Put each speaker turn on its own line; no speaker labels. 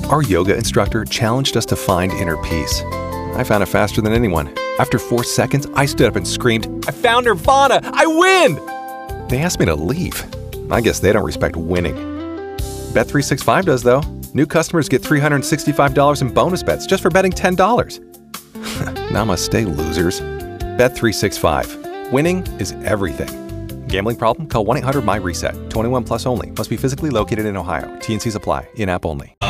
Our yoga instructor challenged us to find inner peace. I found it faster than anyone. After 4 seconds, I stood up and screamed, "I found Nirvana! I win!" They asked me to leave. I guess they don't respect winning. Bet365 does, though. New customers get $365 in bonus bets just for betting $10. Namaste, losers. Bet365. Winning is everything. Gambling problem? Call 1-800-MY-RESET. 21 plus only. Must be physically located in Ohio. T&Cs apply. In-app only.